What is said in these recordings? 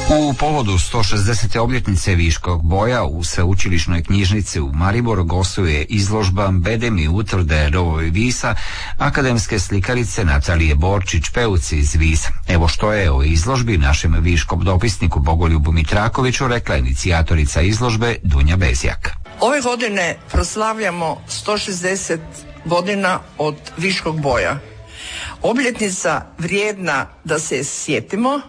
U povodu 160. obljetnice Viškog boja u Sveučilišnoj knjižnici u Mariboru gostuje izložba Bedem i utvrde rovovi Visa akademske slikarice Natalije Borčić-Peuc iz Visa. Evo što je o izložbi našem viškom dopisniku Bogoljubu Mitrakoviću rekla inicijatorica izložbe Dunja Bezjak. Ove godine proslavljamo 160 godina od Viškog boja. Obljetnica vrijedna da se sjetimo,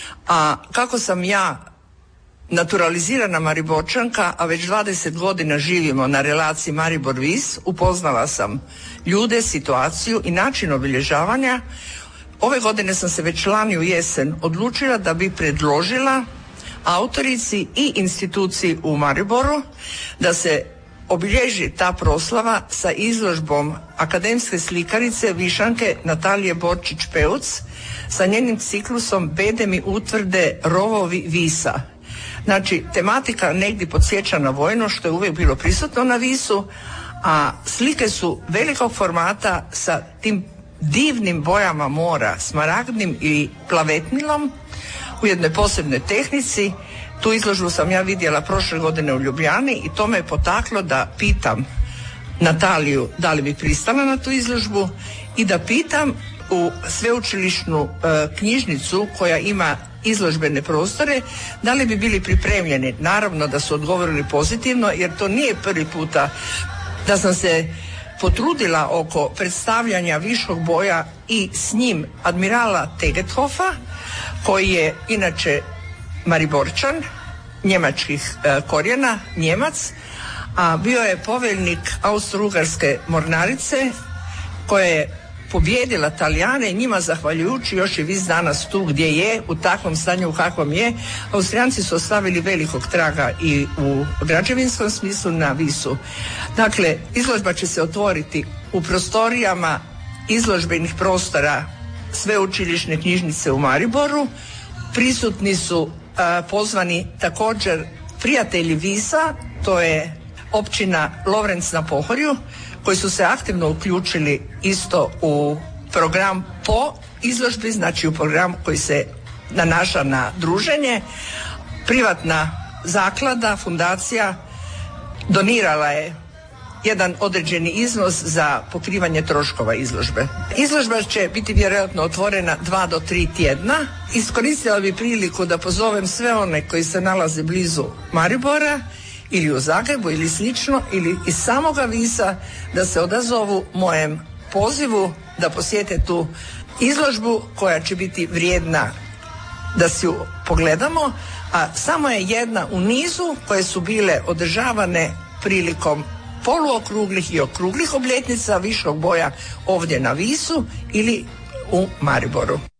a kako sam ja naturalizirana Mariborčanka, a već 20 godina živimo na relaciji Maribor-Vis, upoznala sam ljude, situaciju i način obilježavanja. Ove godine sam se već lani u jesen odlučila da bi predložila autorici i instituciji u Mariboru da se obilježi ta proslava sa izložbom akademske slikarice Višanke Natalije Borčić-Peuc sa njenim ciklusom Bedem i utvrde rovovi Visa. Znači, tematika negdje podsjeća na vojno, što je uvijek bilo prisutno na Visu, a slike su velikog formata sa tim divnim bojama mora, smaragdnim i plavetnilom u jednoj posebnoj tehnici. Tu izložbu sam ja vidjela prošle godine u Ljubljani i to me potaklo da pitam Nataliju da li bi pristala na tu izložbu i da pitam u sveučilišnu knjižnicu koja ima izložbene prostore da li bi bili pripremljeni. Naravno da su odgovorili pozitivno, jer to nije prvi puta da sam se potrudila oko predstavljanja Viškog boja i s njim admirala Tegethofa, koji je inače Mariborčan, njemačkih korijena, Njemac, a bio je poveljnik Austro-Ugarske mornarice koja je pobijedila Talijane i njima zahvaljujući još je Vis danas tu gdje je, u takvom stanju u kakvom je. Austrijanci su ostavili velikog traga i u građevinskom smislu na Visu. Dakle, izložba će se otvoriti u prostorijama izložbenih prostora Sveučilišne knjižnice u Mariboru. Prisutni su pozvani također prijatelji Visa, to je općina Lovrenc na Pohorju, koji su se aktivno uključili isto u program po izložbi, znači u program koji se nanaša na druženje. Privatna zaklada, fundacija donirala je jedan određeni iznos za pokrivanje troškova izložbe. Izložba će biti vjerojatno otvorena 2 do 3 tjedna. Iskoristila bi priliku da pozovem sve one koji se nalaze blizu Maribora ili u Zagrebu ili slično, ili iz samoga Visa, da se odazovu mojem pozivu da posjete tu izložbu koja će biti vrijedna da si ju pogledamo, a samo je jedna u nizu koje su bile održavane prilikom poluokruglih i okruglih obljetnica Viškog boja ovdje na Visu ili u Mariboru.